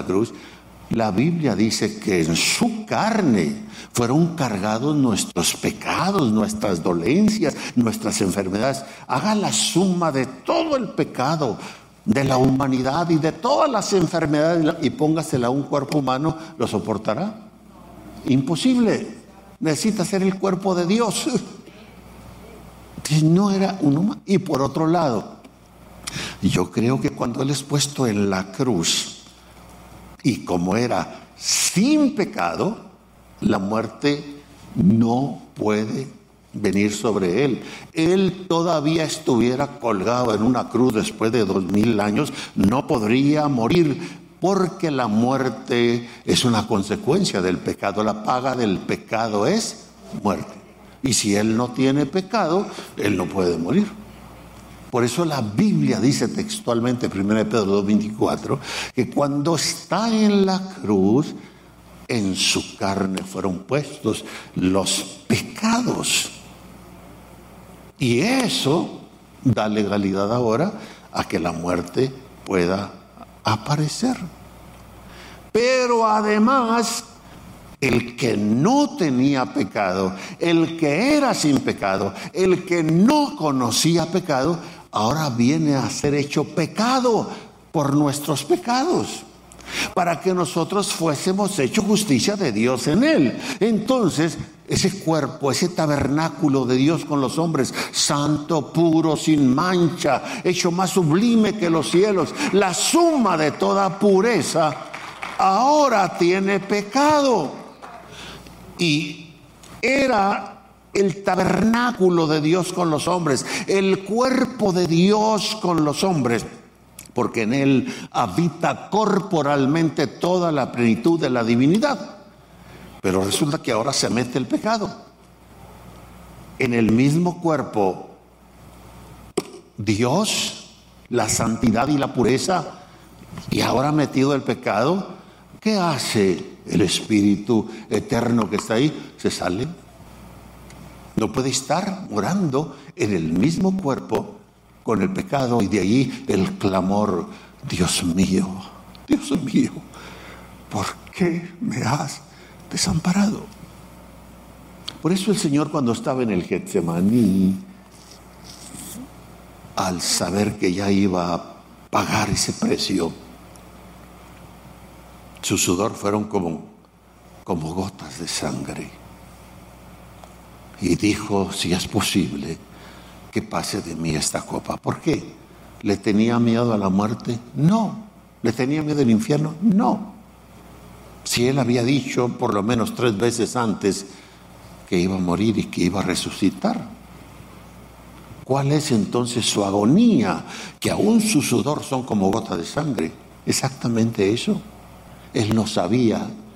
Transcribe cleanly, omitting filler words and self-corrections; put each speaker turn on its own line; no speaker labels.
cruz, la Biblia dice que en su carne fueron cargados nuestros pecados, nuestras dolencias, nuestras enfermedades. Haga la suma de todo el pecado de la humanidad y de todas las enfermedades y póngasela a un cuerpo humano, ¿lo soportará? Imposible. Necesita ser el cuerpo de Dios. No era un humano. Y por otro lado, yo creo que cuando Él es puesto en la cruz, y como era sin pecado, la muerte no puede venir sobre Él. Él todavía estuviera colgado en una cruz después de 2000 años, no podría morir, porque la muerte es una consecuencia del pecado. La paga del pecado es muerte. Y si Él no tiene pecado, Él no puede morir. Por eso la Biblia dice textualmente, 1 Pedro 2:24, que cuando está en la cruz, en su carne fueron puestos los pecados. Y eso da legalidad ahora a que la muerte pueda aparecer. Pero además, el que no tenía pecado, el que era sin pecado, el que no conocía pecado, ahora viene a ser hecho pecado por nuestros pecados, para que nosotros fuésemos hecho justicia de Dios en Él. Entonces, ese cuerpo, ese tabernáculo de Dios con los hombres, santo, puro, sin mancha, hecho más sublime que los cielos, la suma de toda pureza, ahora tiene pecado. Y era el tabernáculo de Dios con los hombres, el cuerpo de Dios con los hombres, porque en Él habita corporalmente toda la plenitud de la divinidad. Pero resulta que ahora se mete el pecado. En el mismo cuerpo, Dios, la santidad y la pureza, y ahora metido el pecado, ¿qué hace el Espíritu eterno que está ahí? Se sale. No puede estar morando en el mismo cuerpo con el pecado, y de ahí el clamor: Dios mío, ¿por qué me has desamparado? Por eso el Señor, cuando estaba en el Getsemaní, al saber que ya iba a pagar ese precio, su sudor fueron como gotas de sangre. Y dijo: si es posible, que pase de mí esta copa. ¿Por qué? ¿Le tenía miedo a la muerte? No. ¿Le tenía miedo al infierno? No. Si Él había dicho por lo menos 3 veces antes que iba a morir y que iba a resucitar. ¿Cuál es entonces su agonía? Que aún su sudor son como gotas de sangre. Exactamente eso. Él no sabía